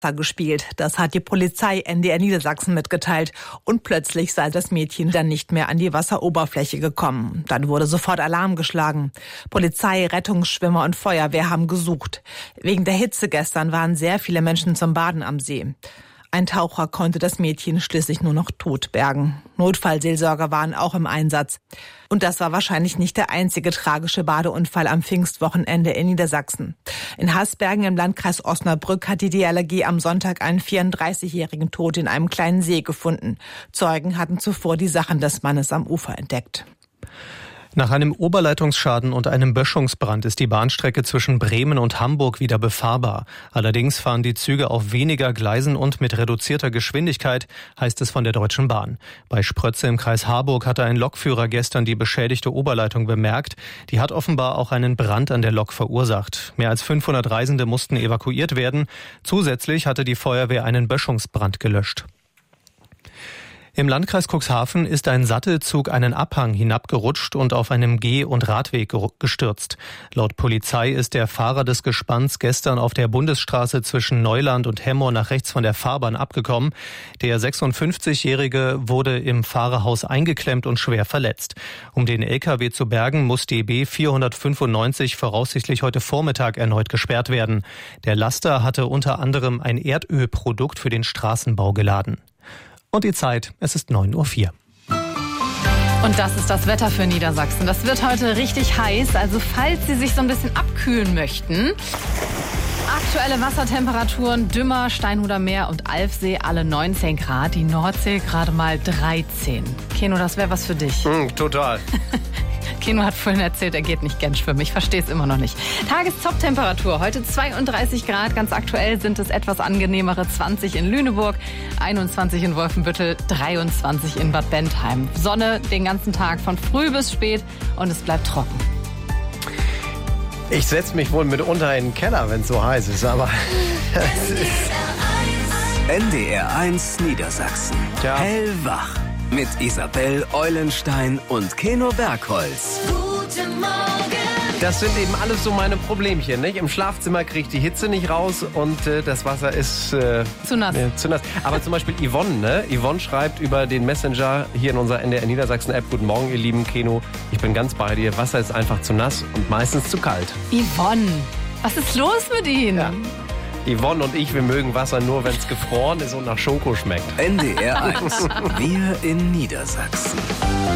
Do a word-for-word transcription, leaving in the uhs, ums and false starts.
gespielt. Das hat die Polizei N D R Niedersachsen mitgeteilt. Und plötzlich sei das Mädchen dann nicht mehr an die Wasseroberfläche gekommen. Dann wurde sofort Alarm geschlagen. Polizei, Rettungsschwimmer und Feuerwehr haben gesucht. Wegen der Hitze gestern waren sehr viele Menschen zum Baden am See. Ein Taucher konnte das Mädchen schließlich nur noch tot bergen. Notfallseelsorger waren auch im Einsatz. Und das war wahrscheinlich nicht der einzige tragische Badeunfall am Pfingstwochenende in Niedersachsen. In Hasbergen im Landkreis Osnabrück hat die D L R G am Sonntag einen vierunddreißigjährigen tot in einem kleinen See gefunden. Zeugen hatten zuvor die Sachen des Mannes am Ufer entdeckt. Nach einem Oberleitungsschaden und einem Böschungsbrand ist die Bahnstrecke zwischen Bremen und Hamburg wieder befahrbar. Allerdings fahren die Züge auf weniger Gleisen und mit reduzierter Geschwindigkeit, heißt es von der Deutschen Bahn. Bei Sprötze im Kreis Harburg hatte ein Lokführer gestern die beschädigte Oberleitung bemerkt. Die hat offenbar auch einen Brand an der Lok verursacht. Mehr als fünfhundert Reisende mussten evakuiert werden. Zusätzlich hatte die Feuerwehr einen Böschungsbrand gelöscht. Im Landkreis Cuxhaven ist ein Sattelzug einen Abhang hinabgerutscht und auf einem Geh- und Radweg gestürzt. Laut Polizei ist der Fahrer des Gespanns gestern auf der Bundesstraße zwischen Neuland und Hemmoor nach rechts von der Fahrbahn abgekommen. Der sechsundfünfzigjährige wurde im Fahrerhaus eingeklemmt und schwer verletzt. Um den L K W zu bergen, muss die B vierhundertfünfundneunzig voraussichtlich heute Vormittag erneut gesperrt werden. Der Laster hatte unter anderem ein Erdölprodukt für den Straßenbau geladen. Und die Zeit, es ist neun Uhr vier. Und das ist das Wetter für Niedersachsen. Das wird heute richtig heiß, also falls Sie sich so ein bisschen abkühlen möchten. Aktuelle Wassertemperaturen, Dümmer, Steinhuder Meer und Alfsee alle neunzehn Grad, die Nordsee gerade mal dreizehn. Keno, das wäre was für dich. Mm, total. Keno hat vorhin erzählt, er geht nicht gern schwimmen. Ich verstehe es immer noch nicht. Tagestop-Temperatur, heute zweiunddreißig Grad. Ganz aktuell sind es etwas angenehmere zwanzig in Lüneburg, einundzwanzig in Wolfenbüttel, dreiundzwanzig in Bad Bentheim. Sonne den ganzen Tag von früh bis spät und es bleibt trocken. Ich setze mich wohl mitunter in den Keller, wenn es so heiß ist, aber es ist... N D R eins Niedersachsen. Ja. Hellwach. Mit Isabel Eulenstein und Keno Bergholz. Guten Morgen. Das sind eben alles so meine Problemchen, nicht? Im Schlafzimmer kriege ich die Hitze nicht raus und äh, das Wasser ist äh, zu nass. Äh, zu nass. Aber zum Beispiel Yvonne, ne? Yvonne schreibt über den Messenger hier in unserer N D R Niedersachsen-App: Guten Morgen, ihr lieben Keno. Ich bin ganz bei dir. Wasser ist einfach zu nass und meistens zu kalt. Yvonne, was ist los mit Ihnen? Ja. Yvonne und ich, wir mögen Wasser nur, wenn es gefroren ist und nach Schoko schmeckt. N D R eins. Wir in Niedersachsen.